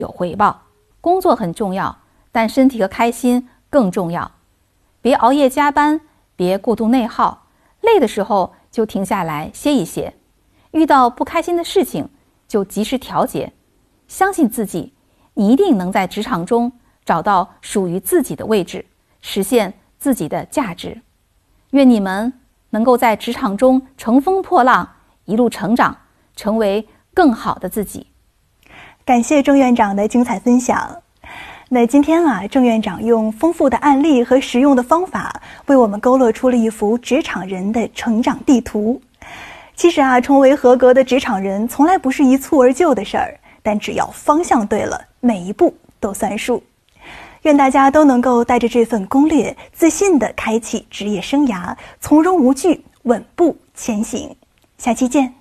有回报。工作很重要，但身体和开心更重要。别熬夜加班，别过度内耗，累的时候就停下来歇一歇。遇到不开心的事情就及时调节。相信自己，你一定能在职场中找到属于自己的位置，实现自己的价值。愿你们能够在职场中乘风破浪，一路成长，成为更好的自己。 感谢郑院长的精彩分享。那今天郑院长用丰富的案例和实用的方法，为我们勾勒出了一幅职场人的成长地图。其实成为合格的职场人，从来不是一蹴而就的事儿，但只要方向对了，每一步都算数。愿大家都能够带着这份攻略，自信地开启职业生涯，从容无惧，稳步前行。下期见。